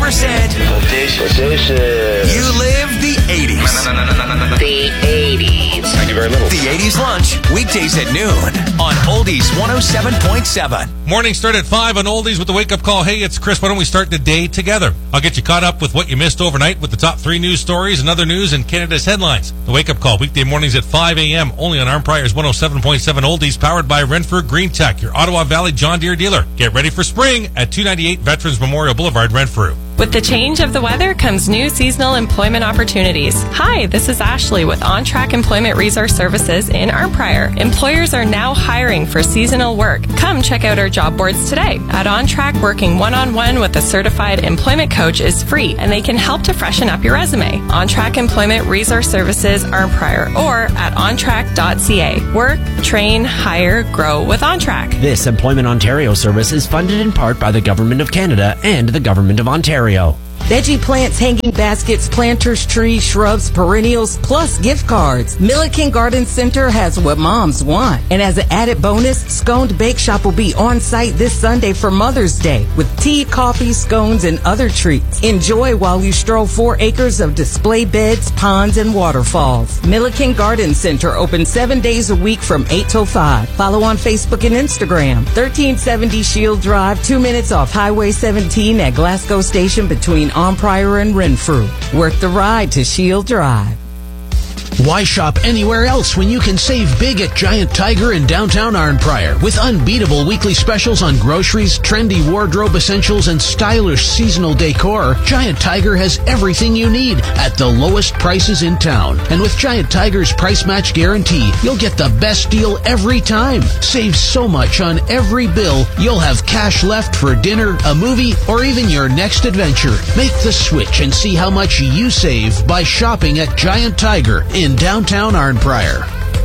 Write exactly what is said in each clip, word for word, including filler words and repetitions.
percent. You live the eighties. The eighties. Thank you very little. The eighties lunch, weekdays at noon on Oldies one oh seven point seven. Morning start at five on Oldies with the wake-up call. Hey, it's Chris. Why don't we start the day together? I'll get you caught up with what you missed overnight with the top three news stories and other news and Canada's headlines. The wake-up call, weekday mornings at five a.m. only on Armprior's one oh seven point seven Oldies, powered by Renfrew Green Tech, your Ottawa Valley John Deere dealer. Get ready for spring at two ninety-eight Veterans Memorial Boulevard, Renfrew. With the change of the weather comes new seasonal employment opportunities. Hi, this is Ashley with On Track Employment Resource Services in Armprior. Employers are now hiring for seasonal work. Come check out our job boards today. At On Track, working one-on-one with a certified employment coach is free, and they can help to freshen up your resume. On Track Employment Resource Services Armprior or at on track dot c a. Work, train, hire, grow with On Track. This Employment Ontario service is funded in part by the Government of Canada and the Government of Ontario. Veggie plants, hanging baskets, planters, trees, shrubs, perennials, plus gift cards. Milliken Garden Center has what moms want. And as an added bonus, Sconed Bake Shop will be on site this Sunday for Mother's Day with tea, coffee, scones, and other treats. Enjoy while you stroll four acres of display beds, ponds, and waterfalls. Milliken Garden Center open seven days a week from eight till five. Follow on Facebook and Instagram. thirteen seventy Shield Drive, two minutes off Highway seventeen at Glasgow Station between Armprior and Renfrew. Worth the ride to Shield Drive. Why shop anywhere else when you can save big at Giant Tiger in downtown Arnprior? With unbeatable weekly specials on groceries, trendy wardrobe essentials, and stylish seasonal decor, Giant Tiger has everything you need at the lowest prices in town. And with Giant Tiger's price match guarantee, you'll get the best deal every time. Save so much on every bill, you'll have cash left for dinner, a movie, or even your next adventure. Make the switch and see how much you save by shopping at Giant Tiger in downtown Arnprior.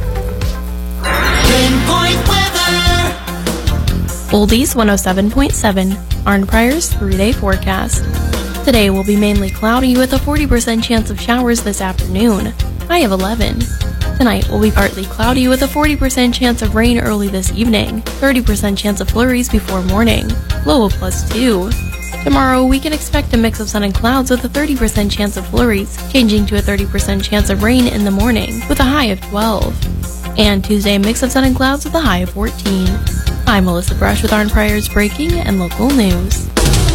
Pinpoint weather. Oldies one oh seven point seven, Arnprior's three-day forecast. Today will be mainly cloudy with a forty percent chance of showers this afternoon, high of eleven. Tonight will be partly cloudy with a forty percent chance of rain early this evening, thirty percent chance of flurries before morning, low of plus two. Tomorrow, we can expect a mix of sun and clouds with a thirty percent chance of flurries, changing to a thirty percent chance of rain in the morning, with a high of twelve. And Tuesday, a mix of sun and clouds with a high of fourteen. I'm Melissa Brush with Arnprior's breaking and local news.